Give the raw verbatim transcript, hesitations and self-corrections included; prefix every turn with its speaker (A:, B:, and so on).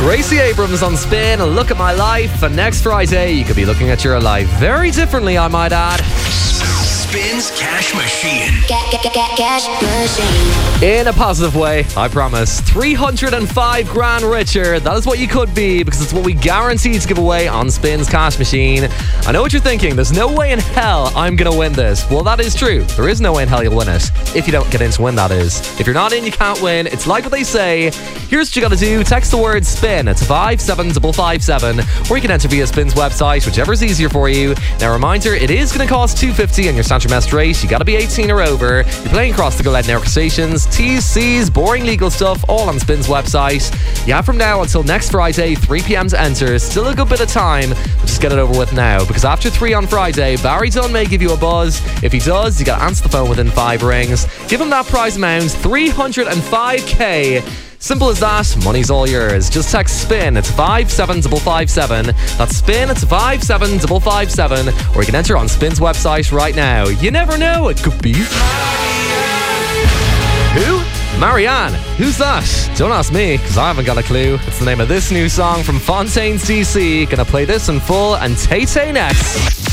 A: Gracie Abrams on Spin, Look at My Life. And next Friday, you could be looking at your life very differently, I might add.
B: Spins Cash Machine.
C: Ca- ca- ca- Cash machine.
A: In a positive way, I promise. three hundred five grand richer. That is what you could be, because it's what we guarantee to give away on Spins Cash Machine. I know what you're thinking. There's no way in hell I'm going to win this. Well, that is true. There is no way in hell you'll win it. If you don't get in to win, that is. If you're not in, you can't win. It's like what they say. Here's what you got to do. Text the word SPIN to five seven five five seven, or you can enter via Spin's website, whichever's easier for you. Now, a reminder, it is going to cost two hundred fifty dollars on your Standard Mess race. You got to be eighteen or over. You're playing across the Gillette Network stations. T's, C's, boring legal stuff, all on Spin's website. You have from now until next Friday, three p.m. to enter. Still a good bit of time, but just get it over with now, because after three on Friday, Barry Dunn may give you a buzz. If he does, you got to answer the phone within five rings. Give him that prize amount, three hundred five k. Simple as that, money's all yours. Just text SPIN, it's five seven five five seven. That's SPIN, it's five seven five five seven. Or you can enter on Spin's website right now. You never know, it could be... Who? Marianne. Who's that? Don't ask me, because I haven't got a clue. It's the name of this new song from Fontaines D C. Gonna play this in full and Tay Tay next.